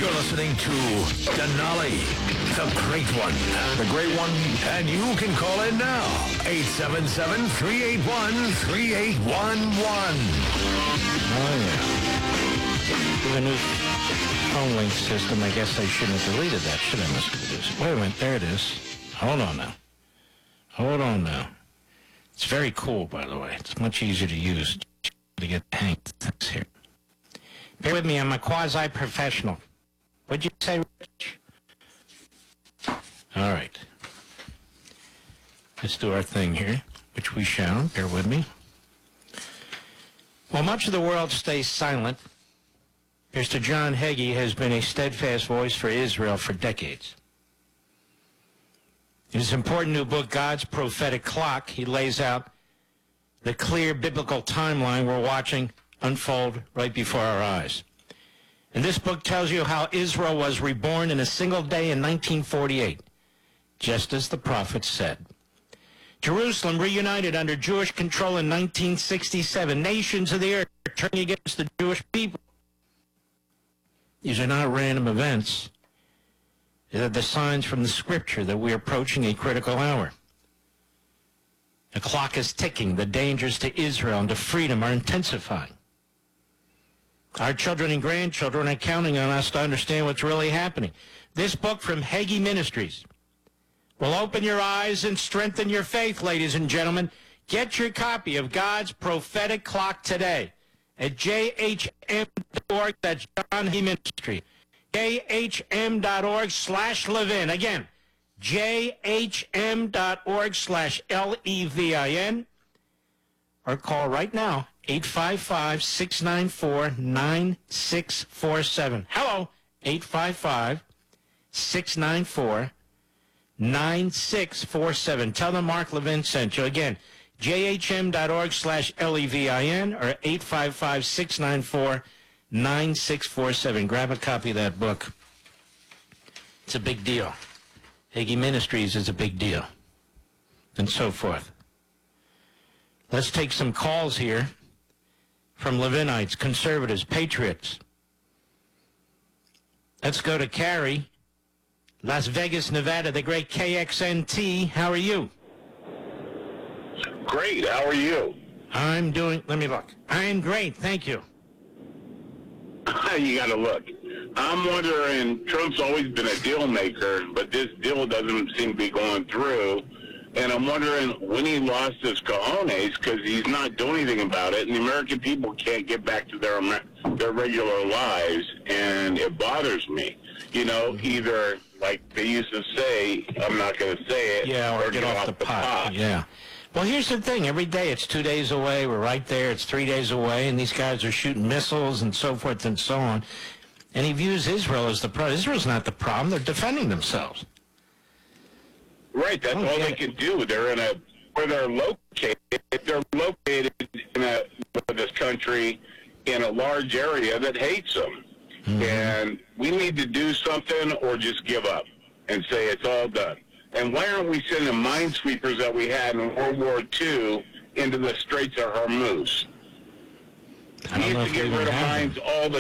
You're listening to Denali, the great one. The great one. And you can call in now. 877-381-3811. Oh, yeah. With a new phone link system, I guess I shouldn't have deleted that, should I, Mr. Producer? Wait a minute, there it is. Hold on now. It's very cool, by the way. It's much easier to use to get the hang of things here. Bear with me, I'm a quasi-professional. What'd you say, Rich? All right. Let's do our thing here, which we shall. Bear with me. While much of the world stays silent, Mr. John Hagee has been a steadfast voice for Israel for decades. In his important new book, God's Prophetic Clock, he lays out the clear biblical timeline we're watching unfold right before our eyes. And this book tells you how Israel was reborn in a single day in 1948, just as the prophets said. Jerusalem reunited under Jewish control in 1967. Nations of the earth turning against the Jewish people. These are not random events. They're the signs from the Scripture that we're approaching a critical hour. The clock is ticking. The dangers to Israel and to freedom are intensifying. Our children and grandchildren are counting on us to understand what's really happening. This book from Hagee Ministries will open your eyes and strengthen your faith, ladies and gentlemen. Get your copy of God's Prophetic Clock today at jhm.org. That's John Hagee Ministry. jhm.org/Levin. Again, jhm.org/LEVIN. Or call right now, 855-694-9647. Hello, 855-694-9647. Tell them Mark Levin sent you. Again, jhm.org/LEVIN or 855-694-9647. Grab a copy of that book. It's a big deal. Hagee Ministries is a big deal. And so forth. Let's take some calls here from Levinites, conservatives, patriots. Let's go to Carrie, Las Vegas, Nevada, the great KXNT. How are you? Great. How are you? I'm doing, let me look. I'm great. Thank you. You got to look. I'm wondering, Trump's always been a deal maker, but this deal doesn't seem to be going through. And I'm wondering when he lost his cojones, because he's not doing anything about it, and the American people can't get back to their regular lives, and it bothers me. You know, either, like they used to say, I'm not going to say it, yeah, or get off the pot. Yeah. Well, here's the thing. Every day it's 2 days away. We're right there. It's 3 days away, and these guys are shooting missiles and so forth and so on. And he views Israel as the problem. Israel's not the problem. They're defending themselves. Right, that's all they can do. They're in where they're located. They're located in this country in a large area that hates them. Mm-hmm. And we need to do something or just give up and say it's all done. And why aren't we sending minesweepers that we had in World War II into the Straits of Hormuz? We used to get rid of mines all the